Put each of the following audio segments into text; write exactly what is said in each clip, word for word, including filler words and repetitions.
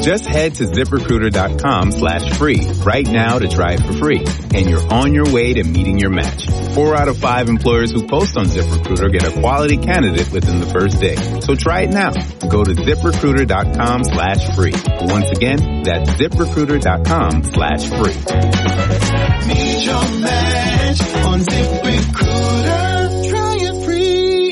Just head to ZipRecruiter.com slash free right now to try it for free. And you're on your way to meeting your match. Four out of five employers who post on ZipRecruiter get a quality candidate within the first day. So try it now. Go to ZipRecruiter.com slash free. Once again, that's ZipRecruiter.com slash free. Meet your match on ZipRecruiter. Try it free.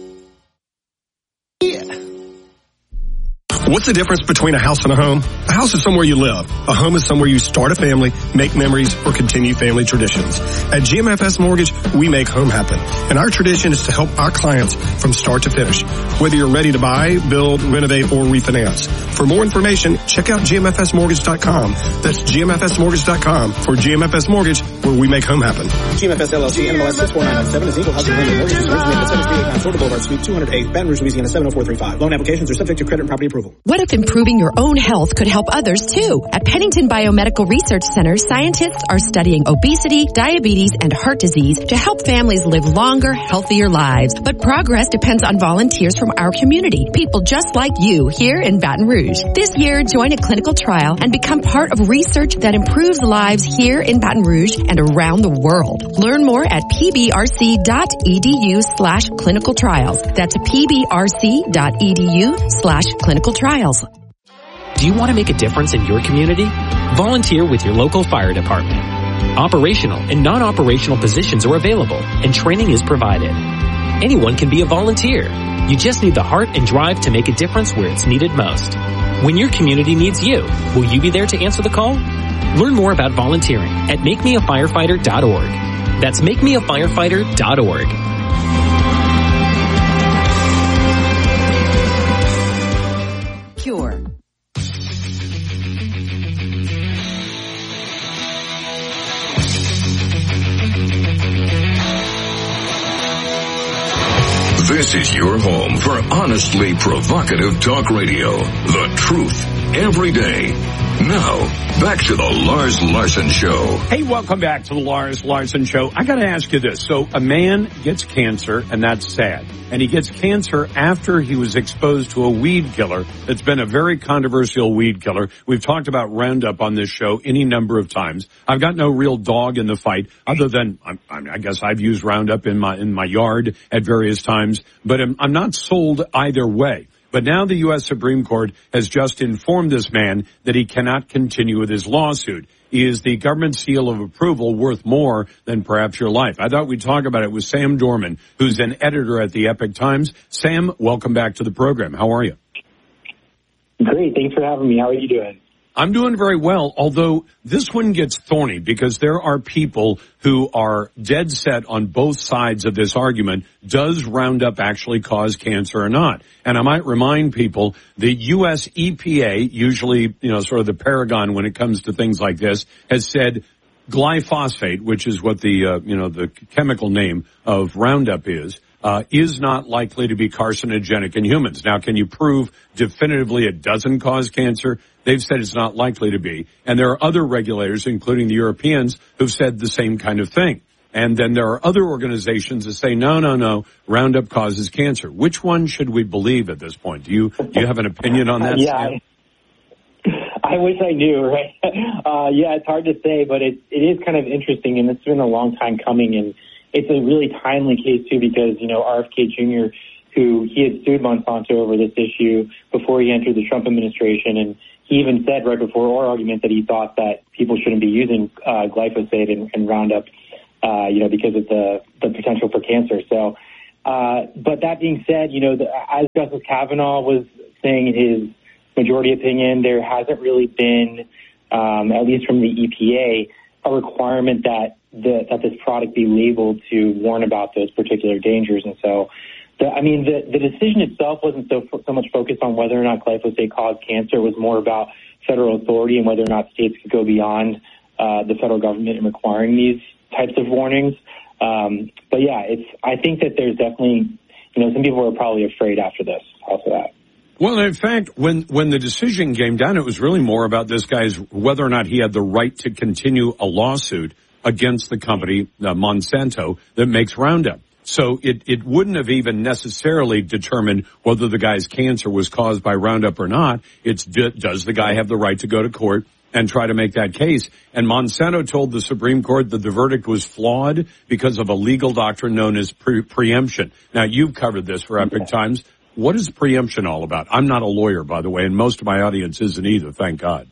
Yeah. What's the difference between a house and a home? A house is somewhere you live. A home is somewhere you start a family, make memories, or continue family traditions. At G M F S Mortgage, we make home happen. And our tradition is to help our clients from start to finish. Whether you're ready to buy, build, renovate, or refinance. For more information, check out G M F S mortgage dot com. That's G M F S mortgage dot com for G M F S Mortgage, where we make home happen. G M F S L L C, N M L S six four nine nine seven is Eagle Housing Lending Mortgages originated at seven three eight nine Florida Boulevard, Suite two hundred eight, Baton Rouge, Louisiana seven oh four three five. Loan applications are subject to credit and property approval. What if improving your own health could help others too? At Pennington Biomedical Research Center, scientists are studying obesity, diabetes, and heart disease to help families live longer, healthier lives. But progress depends on volunteers from our community, people just like you here in Baton Rouge. This year, join a clinical trial and become part of research that improves lives here in Baton Rouge and around the world. Learn more at pbrc.edu slash clinical trials. That's pbrc.edu slash clinical trials. Do you want to make a difference in your community? Volunteer with your local fire department. Operational and non-operational positions are available, and training is provided. Anyone can be a volunteer. You just need the heart and drive to make a difference where it's needed most. When your community needs you, will you be there to answer the call? Learn more about volunteering at make me a firefighter dot org. That's make me a firefighter dot org. Pure. This is your home for honestly provocative talk radio. The truth every day. Now, back to the Lars Larson Show. Hey, welcome back to the Lars Larson Show. I got to ask you this. So a man gets cancer, and that's sad. And he gets cancer after he was exposed to a weed killer that's been a very controversial weed killer. We've talked about Roundup on this show any number of times. I've got no real dog in the fight other than I'm, I guess I've used Roundup in my in my yard at various times, but I'm, I'm not sold either way. But now the U S Supreme Court has just informed this man that he cannot continue with his lawsuit. Is the government seal of approval worth more than perhaps your life? I thought we'd talk about it with Sam Dorman, who's an editor at the Epoch Times. Sam, welcome back to the program. How are you? Great. Thanks for having me. How are you doing? I'm doing very well, although this one gets thorny because there are people who are dead set on both sides of this argument. Does Roundup actually cause cancer or not? And I might remind people, the U S E P A, usually, you know, sort of the paragon when it comes to things like this, has said glyphosate, which is what the, uh, you know, the chemical name of Roundup is, Uh, is not likely to be carcinogenic in humans. Now, can you prove definitively it doesn't cause cancer? They've said it's not likely to be. And there are other regulators, including the Europeans, who've said the same kind of thing. And then there are other organizations that say, no, no, no, Roundup causes cancer. Which one should we believe at this point? Do you, do you have an opinion on that? Yeah, I, I wish I knew, right? Uh, yeah, it's hard to say, but it, it is kind of interesting, and it's been a long time coming, and it's a really timely case, too, because, you know, R F K Junior, who he had sued Monsanto over this issue before he entered the Trump administration, and he even said right before our argument that he thought that people shouldn't be using uh, glyphosate and, and Roundup, uh, you know, because of the, the potential for cancer. So, uh, but that being said, you know, the, as Justice Kavanaugh was saying in his majority opinion, there hasn't really been, um, at least from the E P A, a requirement that the, that this product be labeled to warn about those particular dangers. And so, the, I mean, the, the decision itself wasn't so so much focused on whether or not glyphosate caused cancer. It was more about federal authority and whether or not states could go beyond uh, the federal government in requiring these types of warnings. Um, but yeah, it's. I think that there's definitely, you know, some people are probably afraid after this. Also, that. Well, in fact, when, when the decision came down, it was really more about this guy's whether or not he had the right to continue a lawsuit against the company, uh, Monsanto, that makes Roundup. So it, it wouldn't have even necessarily determined whether the guy's cancer was caused by Roundup or not. It's does the guy have the right to go to court and try to make that case? And Monsanto told the Supreme Court that the verdict was flawed because of a legal doctrine known as pre- preemption. Now, you've covered this for Epoch Times. What is preemption all about? I'm not a lawyer, by the way, and most of my audience isn't either, thank God.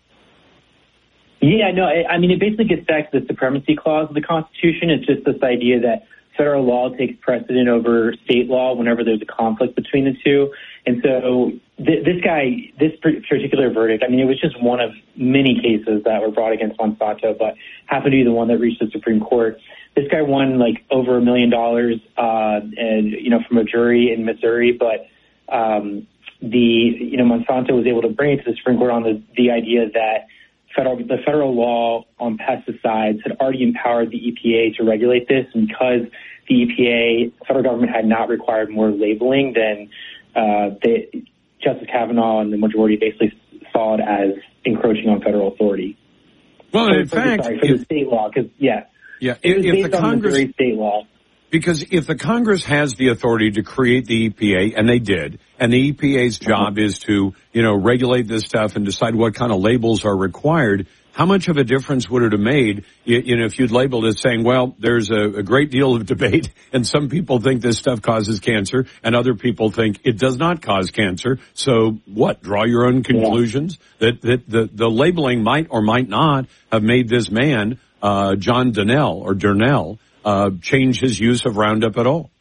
Yeah, no, I mean, it basically gets back to the supremacy clause of the Constitution. It's just this idea that federal law takes precedent over state law whenever there's a conflict between the two. And so th- this guy, this particular verdict, I mean, it was just one of many cases that were brought against Monsanto, but happened to be the one that reached the Supreme Court. This guy won like over a million dollars, uh, and, you know, from a jury in Missouri, but, um, the, you know, Monsanto was able to bring it to the Supreme Court on the, the idea that Federal, the federal law on pesticides had already empowered the E P A to regulate this, and because the E P A, the federal government had not required more labeling, then uh, they, Justice Kavanaugh and the majority basically saw it as encroaching on federal authority. Well, so, in for, fact, sorry, for if, the state law, because yeah, yeah, it was if based the on Congress, Missouri state law. Because if the Congress has the authority to create the E P A, and they did, and the E P A's job is to, you know, regulate this stuff and decide what kind of labels are required, how much of a difference would it have made, you, you know, if you'd labeled it saying, well, there's a, a great deal of debate, and some people think this stuff causes cancer, and other people think it does not cause cancer. So what? Draw your own conclusions. Yeah. That that the, the labeling might or might not have made this man, uh, John Donnell or Durnell, uh, change his use of Roundup at all.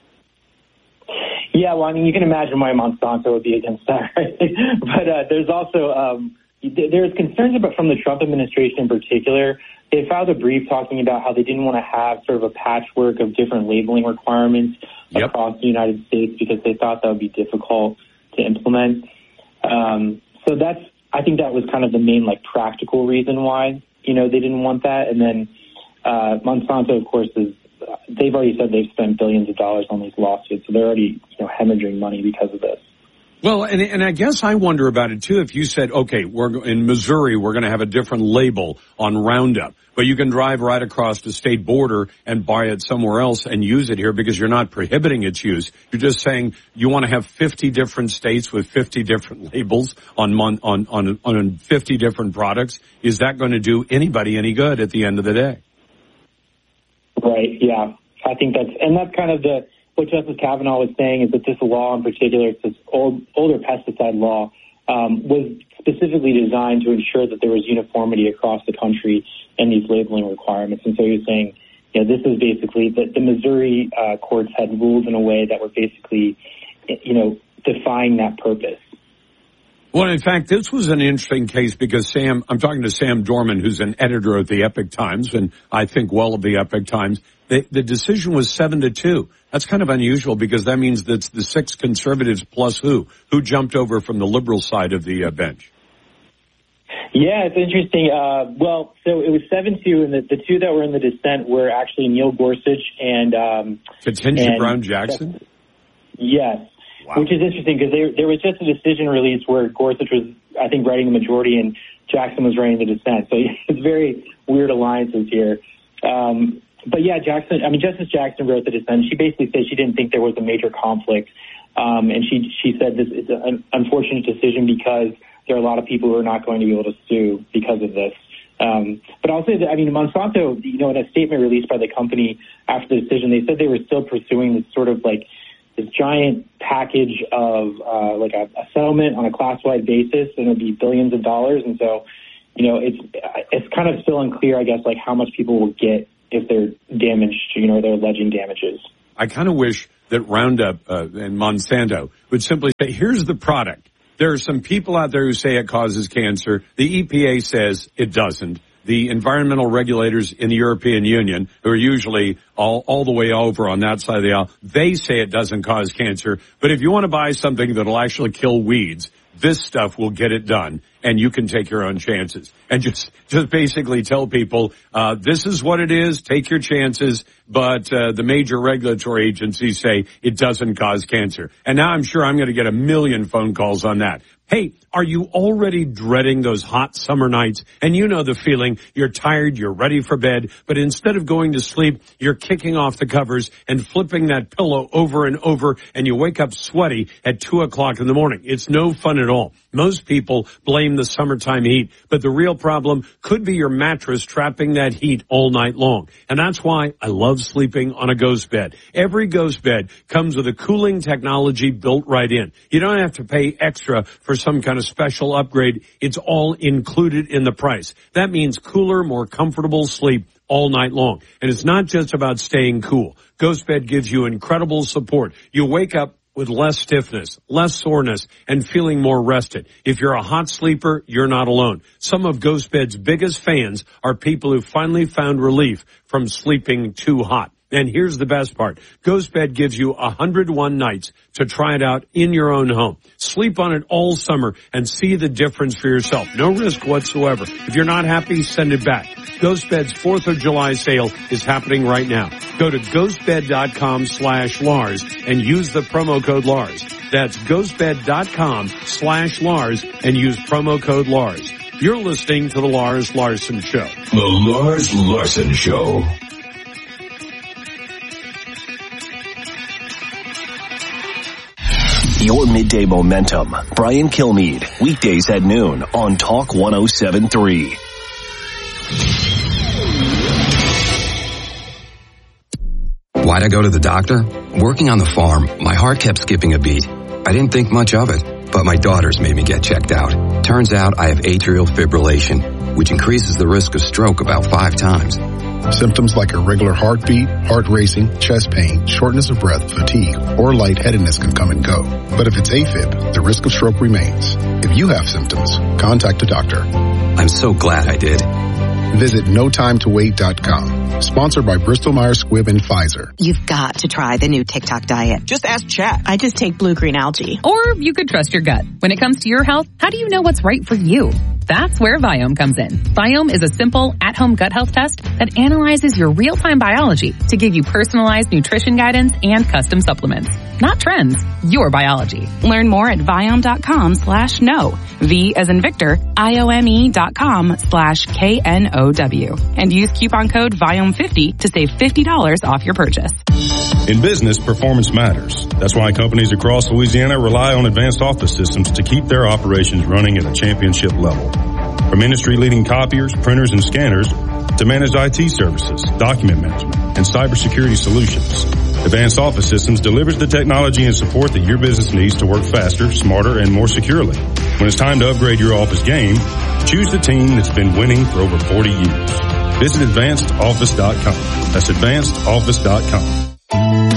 Yeah, well, I mean, you can imagine why Monsanto would be against that, right? But uh, there's also um, there's concerns about from the Trump administration in particular. They filed a brief talking about how they didn't want to have sort of a patchwork of different labeling requirements yep. across the United States because they thought that would be difficult to implement. Um, so that's I think that was kind of the main like practical reason why you know they didn't want that, and then. Uh, Monsanto, of course, is, they've already said they've spent billions of dollars on these lawsuits, so they're already, you know, hemorrhaging money because of this. Well, and, and I guess I wonder about it, too, if you said, okay, we're in Missouri, we're going to have a different label on Roundup, but you can drive right across the state border and buy it somewhere else and use it here because you're not prohibiting its use. You're just saying you want to have fifty different states with fifty different labels on on on, on fifty different products. Is that going to do anybody any good at the end of the day? Right, yeah. I think that's, and that's kind of the, what Justice Kavanaugh was saying is that this law in particular, it's this old, older pesticide law, um, was specifically designed to ensure that there was uniformity across the country in these labeling requirements. And so he was saying, you know, this is basically, the, the Missouri uh, courts had ruled in a way that were basically, you know, defying that purpose. Well, in fact, this was an interesting case because Sam, I'm talking to Sam Dorman, who's an editor of the Epoch Times, and I think well of the Epoch Times. The, the decision was seven to two. That's kind of unusual because that means that's the six conservatives plus who? Who jumped over from the liberal side of the uh, bench? Yeah, it's interesting. Uh, well, so it was seven two, and the, the two that were in the dissent were actually Neil Gorsuch and... Um, Ketanji Brown Jackson? Yes. Wow. Which is interesting because there, there was just a decision released where Gorsuch was, I think, writing the majority and Jackson was writing the dissent. So it's very weird alliances here. Um, but yeah, Jackson, I mean, Justice Jackson wrote the dissent. She basically said she didn't think there was a major conflict. Um, and she, she said this is an unfortunate decision because there are a lot of people who are not going to be able to sue because of this. Um, but I'll say that, I mean, Monsanto, you know, in a statement released by the company after the decision, they said they were still pursuing this sort of like, this giant package of uh, like a, a settlement on a class-wide basis, and it'll be billions of dollars. And so, you know, it's it's kind of still unclear, I guess, like how much people will get if they're damaged, you know, they're alleging damages. I kind of wish that Roundup uh, and Monsanto would simply say, here's the product. There are some people out there who say it causes cancer. The E P A says it doesn't. The environmental regulators in the European Union, who are usually all, all the way over on that side of the aisle, they say it doesn't cause cancer. But if you want to buy something that'll actually kill weeds, this stuff will get it done. and you can take your own chances. And just, just basically tell people, uh, this is what it is, take your chances, but, uh, the major regulatory agencies say it doesn't cause cancer. And now I'm sure I'm going to get a million phone calls on that. Hey, are you already dreading those hot summer nights? And you know the feeling. You're tired, you're ready for bed, but instead of going to sleep, you're kicking off the covers and flipping that pillow over and over, and you wake up sweaty at two o'clock in the morning. It's no fun at all. Most people blame the summertime heat, but the real problem could be your mattress trapping that heat all night long. And that's why I love sleeping on a Ghost bed. Every Ghost bed comes with a cooling technology built right in. You don't have to pay extra for some kind of special upgrade. It's all included in the price. That means cooler, more comfortable sleep all night long. And it's not just about staying cool. Ghost Bed gives you incredible support. You wake up with less stiffness, less soreness, and feeling more rested. If you're a hot sleeper, you're not alone. Some of Ghost Bed's biggest fans are people who finally found relief from sleeping too hot. And here's the best part. Ghost Bed gives you one hundred one nights to try it out in your own home. Sleep on it all summer and see the difference for yourself. No risk whatsoever. If you're not happy, send it back. Ghost Bed's fourth of July sale is happening right now. Go to ghostbed.com slash Lars and use the promo code Lars. That's ghostbed.com slash Lars and use promo code Lars. You're listening to the Lars Larson Show. The Lars Larson Show. Your midday momentum. Brian Kilmeade. Weekdays at noon on Talk one oh seven point three. Why'd I go to the doctor? Working on the farm, my heart kept skipping a beat. I didn't think much of it, but my daughters made me get checked out. Turns out I have atrial fibrillation, which increases the risk of stroke about five times. Symptoms like irregular heartbeat, heart racing, chest pain, shortness of breath, fatigue, or lightheadedness can come and go. But if it's AFib, the risk of stroke remains. If you have symptoms, contact a doctor. I'm so glad I did. Visit no time to wait dot com. Sponsored by Bristol Myers Squibb and Pfizer. You've got to try the new TikTok diet. Just ask Chat. I just take blue-green algae. Or you could trust your gut. When it comes to your health, how do you know what's right for you? That's where Viome comes in. Viome is a simple, at-home gut health test that analyzes your real-time biology to give you personalized nutrition guidance and custom supplements. Not trends, your biology. Learn more at Viome.com slash no. V as in Victor, I-O-M-E dot com slash K N O W. And use coupon code Viome fifty to save fifty dollars off your purchase. In business, performance matters. That's why companies across Louisiana rely on Advanced Office Systems to keep their operations running at a championship level. From industry-leading copiers, printers, and scanners to managed I T services, document management, and cybersecurity solutions, Advanced Office Systems delivers the technology and support that your business needs to work faster, smarter, and more securely. When it's time to upgrade your office game, choose the team that's been winning for over forty years. Visit advanced office dot com. That's advanced office dot com.